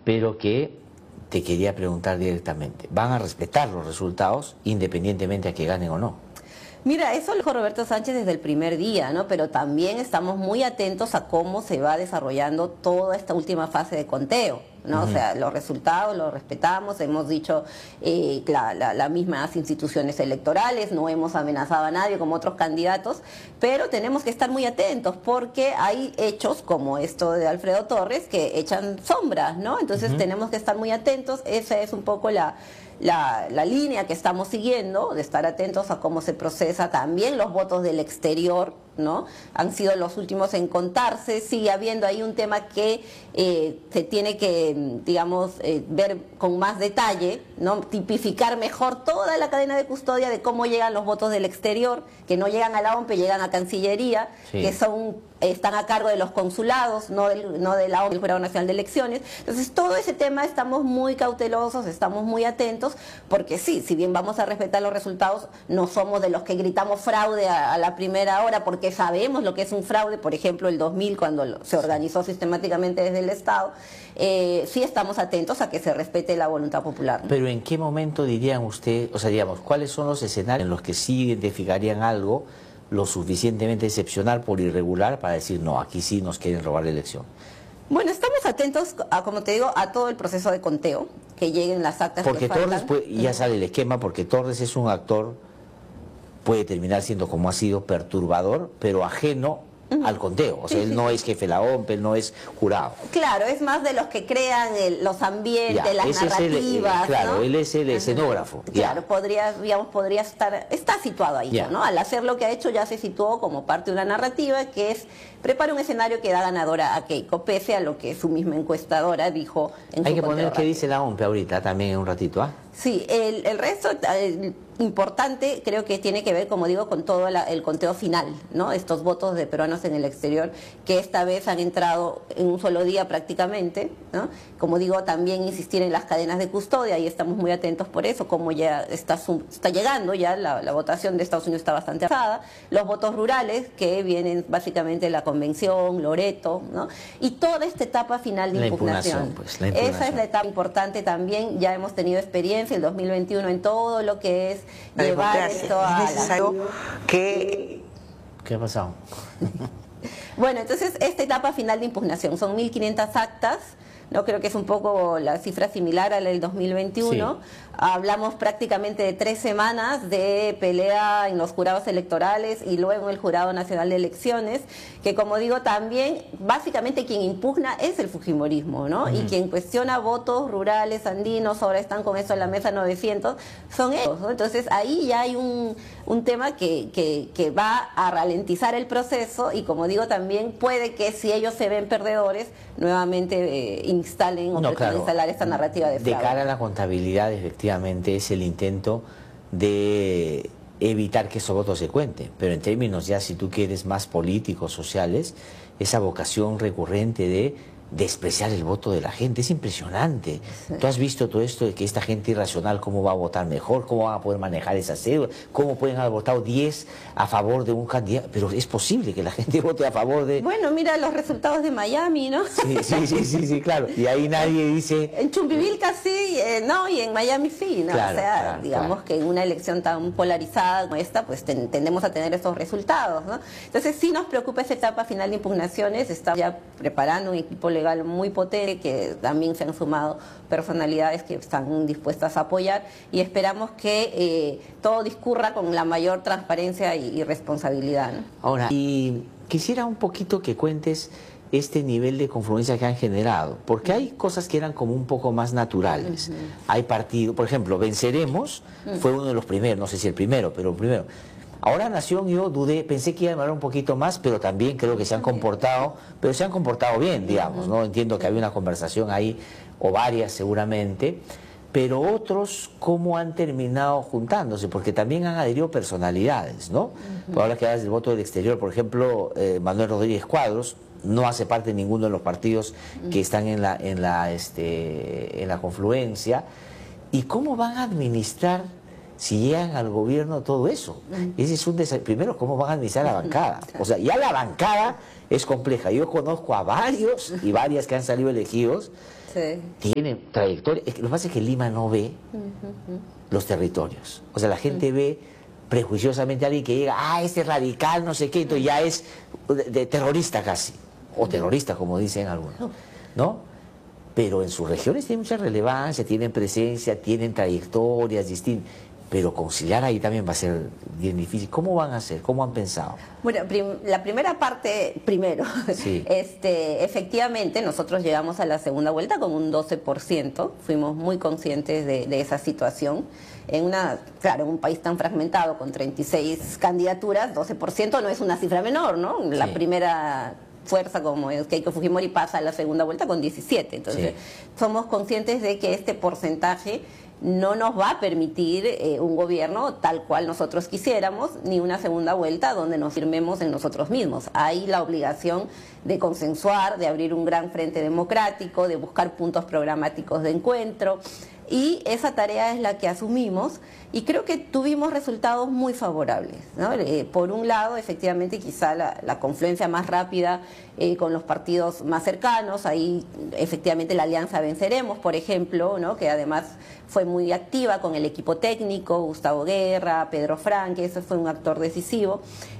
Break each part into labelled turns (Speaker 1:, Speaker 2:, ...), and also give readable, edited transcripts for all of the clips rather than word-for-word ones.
Speaker 1: pero que te quería preguntar directamente, ¿van a respetar los resultados independientemente a que ganen o no?
Speaker 2: Mira, eso lo dijo Roberto Sánchez desde el primer día, ¿no? Pero también estamos muy atentos a cómo se va desarrollando toda esta última fase de conteo, ¿no? O sea, los resultados los respetamos, hemos dicho las mismas instituciones electorales, no hemos amenazado a nadie como otros candidatos, pero tenemos que estar muy atentos porque hay hechos como esto de Alfredo Torres que echan sombras, ¿no? Entonces tenemos que estar muy atentos, esa es un poco la línea que estamos siguiendo, de estar atentos a cómo se procesa también los votos del exterior, ¿no? Han sido los últimos en contarse, sigue habiendo ahí un tema que se tiene que, digamos, ver con más detalle, ¿no? Tipificar mejor toda la cadena de custodia de cómo llegan los votos del exterior, que no llegan a la OMPE, llegan a Cancillería, sí, que están a cargo de los consulados, no de la OMPE, el Jurado Nacional de Elecciones. Entonces, todo ese tema estamos muy cautelosos, estamos muy atentos, porque sí, si bien vamos a respetar los resultados, no somos de los que gritamos fraude a la primera hora, porque sabemos lo que es un fraude. Por ejemplo, el 2000, cuando se organizó sistemáticamente desde el Estado, sí estamos atentos a que se respete la voluntad popular, ¿no?
Speaker 1: Pero ¿en qué momento dirían usted, o sea, digamos, cuáles son los escenarios en los que sí identificarían algo lo suficientemente excepcional por irregular para decir, no, aquí sí nos quieren robar la elección?
Speaker 2: Bueno, estamos atentos, como te digo, a todo el proceso de conteo, que lleguen las actas
Speaker 1: porque
Speaker 2: que faltan.
Speaker 1: Torres, ya sale el esquema, porque Torres es un actor, puede terminar siendo como ha sido perturbador, pero ajeno al conteo. O sea, él no es jefe de la OMPE, él no es jurado.
Speaker 2: Claro, es más de los que crean los ambientes, las narrativas.
Speaker 1: Claro,
Speaker 2: ¿no?
Speaker 1: Él es el escenógrafo.
Speaker 2: Claro, podría está situado ahí, ¿no? Al hacer lo que ha hecho ya se situó como parte de una narrativa que es prepara un escenario que da ganadora a Keiko, pese a lo que su misma encuestadora dijo en
Speaker 1: Hay
Speaker 2: su
Speaker 1: que poner
Speaker 2: conteo
Speaker 1: qué dice la OMPE ahorita también en un ratito, ¿ah?
Speaker 2: Sí, el resto importante creo que tiene que ver, como digo, con todo el conteo final, ¿no? Estos votos de peruanos en el exterior que esta vez han entrado en un solo día prácticamente, ¿no? Como digo, también insistir en las cadenas de custodia y estamos muy atentos por eso, como ya está llegando, ya la votación de Estados Unidos está bastante avanzada, los votos rurales que vienen básicamente de la Convención, Loreto, ¿no? Y toda esta etapa final de impugnación.
Speaker 1: Pues, la impugnación.
Speaker 2: Esa es la etapa importante también, ya hemos tenido experiencia el 2021 en todo lo que es llevar esto a
Speaker 1: ¿Qué ha pasado?
Speaker 2: Bueno, entonces esta etapa final de impugnación son 1.500 actas, ¿no? Creo que es un poco la cifra similar a la del 2021. Sí. Hablamos prácticamente de 3 semanas de pelea en los jurados electorales y luego en el Jurado Nacional de Elecciones, que como digo también, básicamente quien impugna es el fujimorismo, ¿no? Y quien cuestiona votos rurales, andinos, ahora están con eso en la mesa 900, son ellos, ¿no? Entonces ahí ya hay un tema que va a ralentizar el proceso y como digo también puede que si ellos se ven perdedores, nuevamente instalen o pretendan instalar esta narrativa de fraude.
Speaker 1: De cara a la contabilidad, efectivamente, es el intento de evitar que esos votos se cuenten, pero en términos ya, si tú quieres, más políticos, sociales, esa vocación recurrente de despreciar el voto de la gente, es impresionante. Sí. Tú has visto todo esto de que esta gente irracional, cómo va a votar mejor, cómo van a poder manejar esa cédula, cómo pueden haber votado 10 a favor de un candidato, pero es posible que la gente vote a favor de...
Speaker 2: Bueno, mira los resultados de Miami, ¿no?
Speaker 1: Sí, claro, y ahí nadie dice...
Speaker 2: En Chumbivilca sí, no, y en Miami sí, ¿no?
Speaker 1: Claro,
Speaker 2: o sea, digamos que en una elección tan polarizada como esta, pues tendemos a tener estos resultados, ¿no? Entonces sí nos preocupa esa etapa final de impugnaciones, está ya preparando un equipo legal muy potente, que también se han sumado personalidades que están dispuestas a apoyar y esperamos que todo discurra con la mayor transparencia y responsabilidad, ¿no?
Speaker 1: Ahora, y quisiera un poquito que cuentes este nivel de confluencia que han generado, porque hay cosas que eran como un poco más naturales. Hay partidos, por ejemplo, Venceremos fue uno de los primeros, no sé si el primero, pero el primero. Ahora Nación, yo dudé, pensé que iba a demorar un poquito más, pero también creo que se han comportado, bien, digamos, ¿no? Entiendo que había una conversación ahí, o varias seguramente, pero otros, ¿cómo han terminado juntándose? Porque también han adherido personalidades, ¿no? Ahora que hablas del voto del exterior, por ejemplo, Manuel Rodríguez Cuadros no hace parte de ninguno de los partidos que están en la confluencia. ¿Y cómo van a administrar si llegan al gobierno todo eso. Ese es un desafío. Primero, ¿cómo van a administrar la bancada? O sea, ya la bancada es compleja. Yo conozco a varios y varias que han salido elegidos, tienen trayectoria. Lo que pasa es que Lima no ve los territorios. O sea, la gente ve prejuiciosamente a alguien que llega, ese radical, no sé qué, entonces ya es de terrorista casi, o terrorista como dicen algunos, ¿no? Pero en sus regiones tienen mucha relevancia, tienen presencia, tienen trayectorias distintas, pero conciliar ahí también va a ser bien difícil. ¿Cómo van a hacer? ¿Cómo han pensado?
Speaker 2: Bueno, la primera parte, primero,
Speaker 1: sí.
Speaker 2: Efectivamente nosotros llegamos a la segunda vuelta con un 12%, fuimos muy conscientes de esa situación. Claro, en un país tan fragmentado con 36 candidaturas, 12% no es una cifra menor, ¿no? La primera fuerza como es Keiko Fujimori pasa a la segunda vuelta con 17, entonces somos conscientes de que este porcentaje no nos va a permitir un gobierno tal cual nosotros quisiéramos, ni una segunda vuelta donde nos firmemos en nosotros mismos. Hay la obligación de consensuar, de abrir un gran frente democrático, de buscar puntos programáticos de encuentro, y esa tarea es la que asumimos y creo que tuvimos resultados muy favorables, ¿no? Por un lado, efectivamente, quizá la confluencia más rápida con los partidos más cercanos, ahí efectivamente la Alianza Venceremos, por ejemplo, ¿no? Que además fue muy activa con el equipo técnico, Gustavo Guerra, Pedro Franque, ese fue un actor decisivo.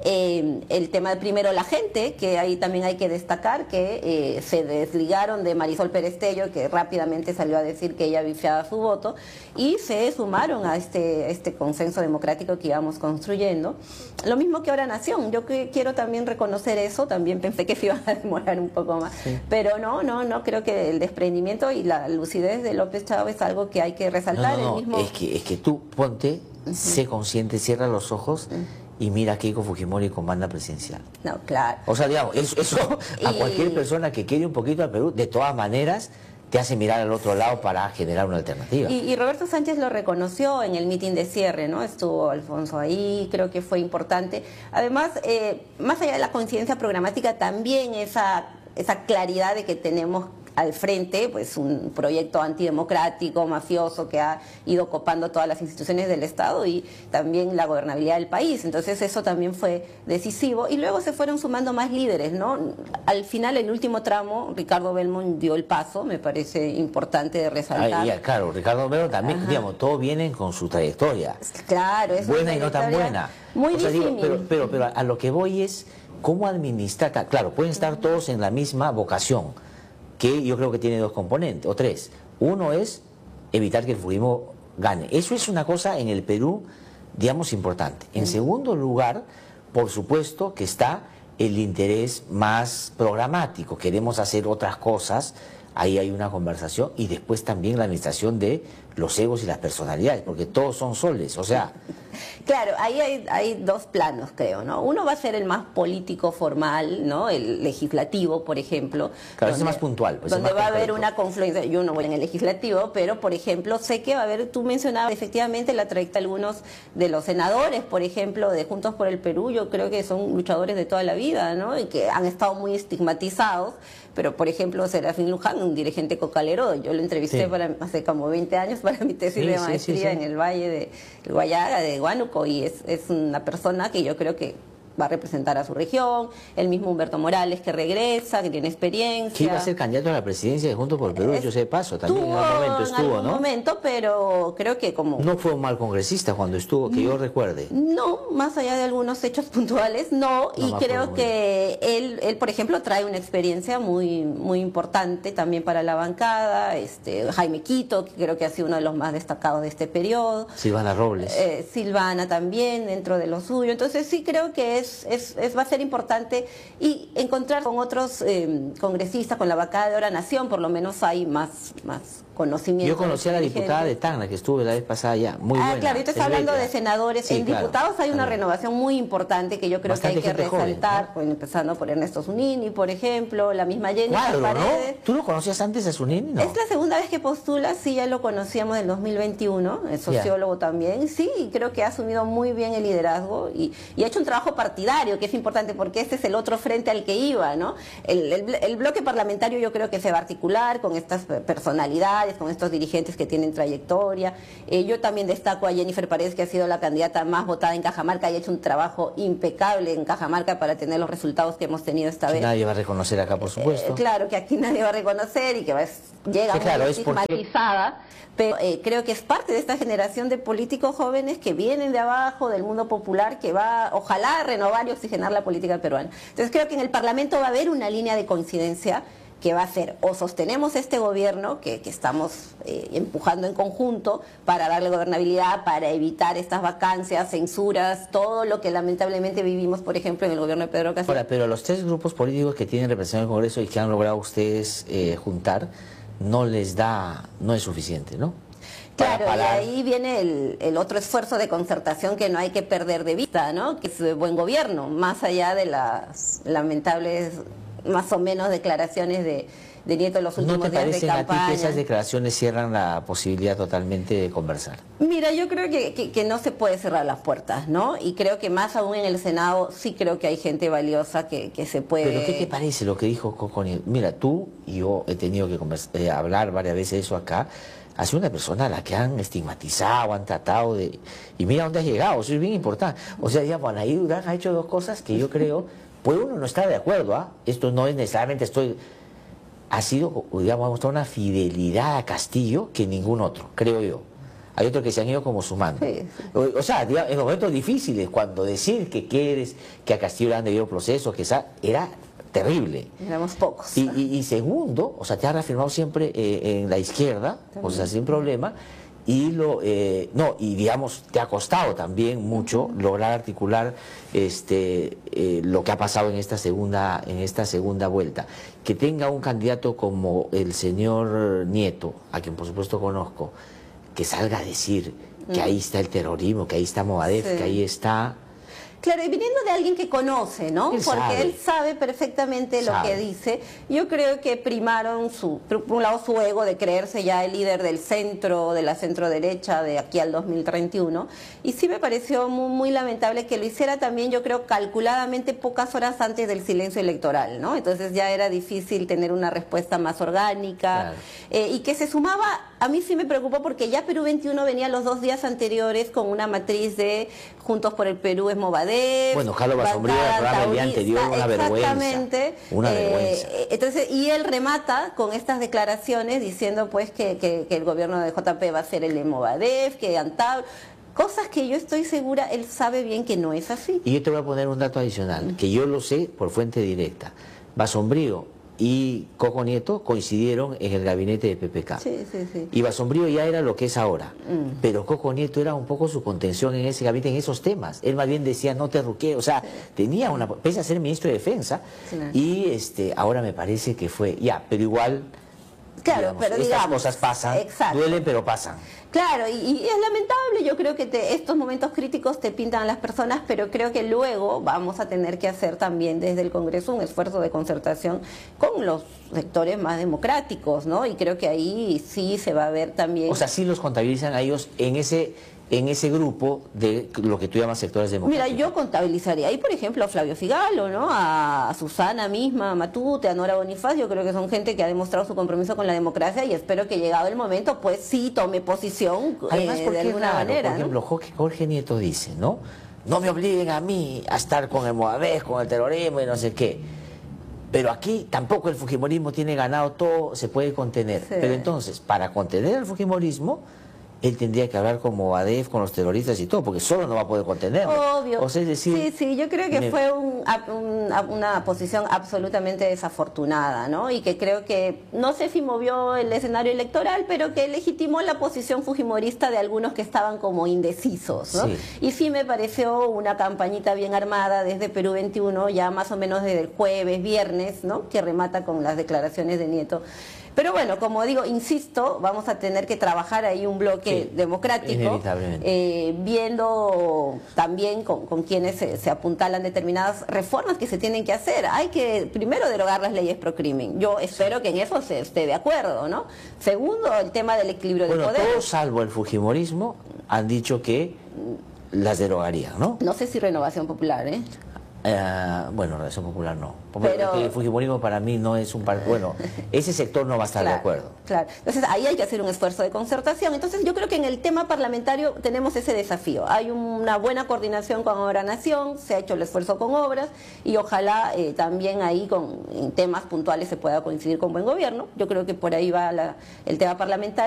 Speaker 2: El tema de primero la gente, que ahí también hay que destacar que se desligaron de Marisol Perestello, que rápidamente salió a decir que ella bifiaba su voto, y se sumaron a este consenso democrático que íbamos construyendo. Lo mismo que ahora Nación, yo quiero también reconocer eso, también pensé que se iban a demorar un poco más, pero no, creo que el desprendimiento y la lucidez de López Chávez es algo que hay que resaltar.
Speaker 1: No, es que tú ponte, sé consciente, cierra los ojos y mira a Keiko Fujimori con banda presidencial.
Speaker 2: No, claro.
Speaker 1: O sea, digamos, eso a cualquier persona que quiere un poquito al Perú, de todas maneras, te hace mirar al otro lado para generar una alternativa.
Speaker 2: Y Roberto Sánchez lo reconoció en el mitin de cierre, ¿no? Estuvo Alfonso ahí, creo que fue importante. Además, más allá de la coincidencia programática, también esa claridad de que tenemos al frente, pues un proyecto antidemocrático, mafioso, que ha ido copando todas las instituciones del Estado y también la gobernabilidad del país. Entonces eso también fue decisivo. Y luego se fueron sumando más líderes, ¿no? Al final, el último tramo, Ricardo Belmont dio el paso, me parece importante de resaltar.
Speaker 1: Claro, Ricardo Belmont también, digamos, todos vienen con su trayectoria.
Speaker 2: Claro, es
Speaker 1: buena y no tan buena.
Speaker 2: Muy difícil.
Speaker 1: Pero a lo que voy es cómo administrar. Claro, pueden estar todos en la misma vocación, que yo creo que tiene dos componentes, o tres. Uno es evitar que el Fujimori gane. Eso es una cosa en el Perú, digamos, importante. En segundo lugar, por supuesto que está el interés más programático. Queremos hacer otras cosas, ahí hay una conversación, y después también la administración de los egos y las personalidades, porque todos son soles, o sea...
Speaker 2: Claro, ahí hay dos planos, creo, ¿no? Uno va a ser el más político formal, ¿no? El legislativo, por ejemplo.
Speaker 1: Claro, ese es más puntual. Pues
Speaker 2: donde va a haber una confluencia. Yo no voy en el legislativo, pero, por ejemplo, sé que va a haber, tú mencionabas efectivamente la trayectoria de algunos de los senadores, por ejemplo, de Juntos por el Perú, yo creo que son luchadores de toda la vida, ¿no? Y que han estado muy estigmatizados. Pero, por ejemplo, Serafín Luján, un dirigente cocalero, yo lo entrevisté hace como 20 años para mi tesis de maestría en el Valle de Guayaga, de Huánuco, y es una persona que yo creo que va a representar a su región. El mismo Humberto Morales, que regresa, que tiene experiencia.
Speaker 1: Que iba a ser candidato a la presidencia de Juntos por el Perú, yo sé de paso, también en algún momento estuvo, ¿no? En algún
Speaker 2: momento, pero creo que como...
Speaker 1: No fue un mal congresista cuando estuvo, que yo recuerde.
Speaker 2: No, más allá de algunos hechos puntuales, no, y creo que él, por ejemplo, trae una experiencia muy importante también para la bancada. Jaime Quito, que creo que ha sido uno de los más destacados de este periodo.
Speaker 1: Silvana Robles.
Speaker 2: Silvana también, dentro de lo suyo. Entonces sí creo que va a ser importante y encontrar con otros congresistas, con la bancada de Ahora Nación, por lo menos hay más conocimiento.
Speaker 1: Yo conocí a la diputada de Tacna, que estuve la vez pasada ya, muy buena.
Speaker 2: Claro, yo te estoy hablando de senadores. Sí, en diputados hay una renovación muy importante que yo creo que hay que resaltar, joven, ¿no? Empezando por Ernesto Zunini, por ejemplo, la misma Jenny Paredes.
Speaker 1: ¿No? ¿Tú lo conocías antes a Zunini? No.
Speaker 2: Es la segunda vez que postula, sí, ya lo conocíamos en el 2021, es sociólogo también, sí, y creo que ha asumido muy bien el liderazgo y ha hecho un trabajo partidario, que es importante porque este es el otro frente al que iba, ¿no? El bloque parlamentario yo creo que se va a articular con estas personalidades personalidades, con estos dirigentes que tienen trayectoria. Yo también destaco a Jennifer Paredes, que ha sido la candidata más votada en Cajamarca y ha hecho un trabajo impecable en Cajamarca para tener los resultados que hemos tenido esta vez.
Speaker 1: Nadie va a reconocer acá, por supuesto.
Speaker 2: Claro, que aquí nadie va a reconocer y que llega
Speaker 1: sí, claro,
Speaker 2: muy estigmatizada, pero creo que es parte de esta generación de políticos jóvenes que vienen de abajo, del mundo popular, que va, ojalá, a renovar y oxigenar la política peruana. Entonces creo que en el Parlamento va a haber una línea de coincidencia que va a ser, o sostenemos este gobierno que estamos empujando en conjunto para darle gobernabilidad, para evitar estas vacancias, censuras, todo lo que lamentablemente vivimos, por ejemplo, en el gobierno de Pedro Castillo.
Speaker 1: Ahora, pero los tres grupos políticos que tienen representación en el Congreso y que han logrado ustedes juntar, no es suficiente, ¿no?
Speaker 2: Claro, y ahí viene el otro esfuerzo de concertación que no hay que perder de vista, ¿no? Que es buen gobierno, más allá de las lamentables, más o menos, declaraciones de Nieto en los últimos días de campaña.
Speaker 1: ¿No te parecen a ti que esas declaraciones cierran la posibilidad totalmente de conversar?
Speaker 2: Mira, yo creo que no se puede cerrar las puertas, ¿no? Y creo que más aún en el Senado sí creo que hay gente valiosa que se puede...
Speaker 1: ¿Pero qué te parece lo que dijo Coco Nieto? Mira, tú y yo he tenido que hablar varias veces eso acá. Ha sido una persona a la que han estigmatizado, han tratado de... Y mira dónde has llegado, eso es bien importante. O sea, digamos, Anaí Durán ha hecho dos cosas que yo creo... Pues uno no está de acuerdo, ¿ah? Esto no es necesariamente ha sido, digamos, ha mostrado una fidelidad a Castillo que ningún otro, creo yo. Hay otros que se han ido como sumando. Sí, sí. O sea, digamos, en momentos difíciles, cuando decir que quieres que a Castillo le han debido procesos, que era terrible.
Speaker 2: Éramos pocos.
Speaker 1: Y segundo, o sea, te has reafirmado siempre en la izquierda, o sea, sin problema. Y digamos, te ha costado también mucho lograr articular lo que ha pasado en esta segunda vuelta. Que tenga un candidato como el señor Nieto, a quien por supuesto conozco, que salga a decir que ahí está el terrorismo, que ahí está Movadef, que ahí está...
Speaker 2: Claro, y viniendo de alguien que conoce, ¿no? Porque él sabe perfectamente lo que dice. Yo creo que primaron, por un lado, su ego de creerse ya el líder del centro, de la centro derecha, de aquí al 2031. Y sí me pareció muy, muy lamentable que lo hiciera también, yo creo, calculadamente pocas horas antes del silencio electoral, ¿no? Entonces ya era difícil tener una respuesta más orgánica. Claro. Y que se sumaba, a mí sí me preocupó porque ya Perú 21 venía los 2 días anteriores con una matriz de Juntos por el Perú es Movadef.
Speaker 1: Bueno, Carlos Basombrío en el programa del día anterior, una vergüenza. Una vergüenza.
Speaker 2: Entonces, y él remata con estas declaraciones diciendo pues que el gobierno de JP va a ser el de Movadef, que Antauro, cosas que yo estoy segura, él sabe bien que no es así.
Speaker 1: Y yo te voy a poner un dato adicional, que yo lo sé por fuente directa. Basombrío y Coco Nieto coincidieron en el gabinete de PPK.
Speaker 2: Sí, sí, sí.
Speaker 1: Y Basombrío ya era lo que es ahora. Pero Coco Nieto era un poco su contención en ese gabinete, en esos temas. Él más bien decía, no te ruqué. O sea, tenía pese a ser ministro de Defensa. Claro. Y ahora me parece que fue, pero igual...
Speaker 2: Claro,
Speaker 1: digamos,
Speaker 2: pero
Speaker 1: estas cosas pasan, duelen pero pasan.
Speaker 2: Claro, y es lamentable, yo creo que estos momentos críticos te pintan a las personas, pero creo que luego vamos a tener que hacer también desde el Congreso un esfuerzo de concertación con los sectores más democráticos, ¿no? Y creo que ahí sí se va a ver también...
Speaker 1: O sea, sí los contabilizan a ellos en ese grupo de lo que tú llamas sectores democráticos.
Speaker 2: Mira, yo contabilizaría ahí, por ejemplo, a Flavio Figalo, ¿no? A Susana misma, a Matute, a Nora Bonifaz. Yo creo que son gente que ha demostrado su compromiso con la democracia y espero que llegado el momento, pues sí tome posición.
Speaker 1: Además,
Speaker 2: de alguna manera.
Speaker 1: Por ejemplo, Jorge Nieto dice, ¿no? No me obliguen a mí a estar con el Movadef, con el terrorismo y no sé qué. Pero aquí tampoco el fujimorismo tiene ganado todo, se puede contener. Sí. Pero entonces, para contener el fujimorismo, él tendría que hablar con Movadef, con los terroristas y todo, porque solo no va a poder contenerlo.
Speaker 2: Obvio.
Speaker 1: O sea, es decir,
Speaker 2: sí, yo creo que fue una posición absolutamente desafortunada, ¿no? Y que creo que, no sé si movió el escenario electoral, pero que legitimó la posición fujimorista de algunos que estaban como indecisos, ¿no? Sí. Y sí me pareció una campañita bien armada desde Perú 21, ya más o menos desde el jueves, viernes, ¿no? Que remata con las declaraciones de Nieto. Pero bueno, como digo, insisto, vamos a tener que trabajar ahí un bloque democrático, viendo también con quienes se apuntalan determinadas reformas que se tienen que hacer. Hay que, primero, derogar las leyes pro crimen. Yo espero que en eso se esté de acuerdo, ¿no? Segundo, el tema del equilibrio de poder.
Speaker 1: Todos, salvo el fujimorismo, han dicho que las derogarían, ¿no?
Speaker 2: No sé si Renovación Popular, ¿eh?
Speaker 1: Bueno, Renovación Popular no.
Speaker 2: Pero,
Speaker 1: el fujimorismo para mí no es un partido. Bueno, ese sector no va a estar de acuerdo.
Speaker 2: Claro. Entonces ahí hay que hacer un esfuerzo de concertación. Entonces yo creo que en el tema parlamentario tenemos ese desafío. Hay una buena coordinación con Obra Nación, se ha hecho el esfuerzo con obras y ojalá también ahí en temas puntuales se pueda coincidir con buen gobierno. Yo creo que por ahí va el tema parlamentario.